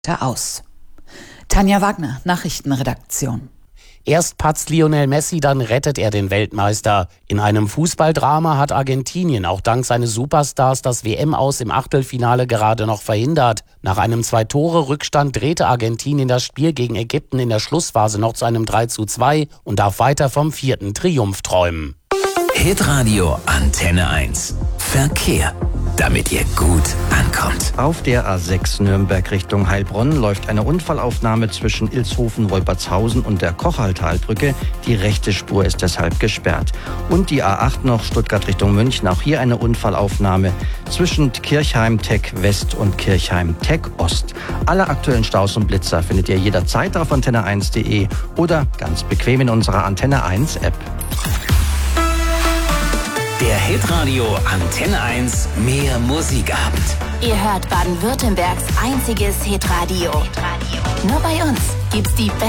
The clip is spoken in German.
aus. Tanja Wagner, Nachrichtenredaktion. Erst patzt Lionel Messi, dann rettet er den Weltmeister. In einem Fußballdrama hat Argentinien auch dank seines Superstars das WM-Aus im Achtelfinale gerade noch verhindert. Nach einem 2-Tore-Rückstand drehte Argentinien das Spiel gegen Ägypten in der Schlussphase noch zu einem 3:2 und darf weiter vom 4. Triumph träumen. Hitradio Antenne 1. Verkehr, damit ihr gut ankommt. Auf der A6 Nürnberg Richtung Heilbronn läuft eine Unfallaufnahme zwischen Ilshofen-Wolpertshausen und der Kochhaltalbrücke. Die rechte Spur ist deshalb gesperrt. Und die A8 noch Stuttgart Richtung München. Auch hier eine Unfallaufnahme zwischen Kirchheim-Tech West und Kirchheim-Tech Ost. Alle aktuellen Staus und Blitzer findet ihr jederzeit auf antenne1.de oder ganz bequem in unserer Antenne 1 App. Der Hitradio Antenne 1 Mehr Musikabend. Ihr hört Baden-Württembergs einziges Hitradio. Nur bei uns gibt's die beste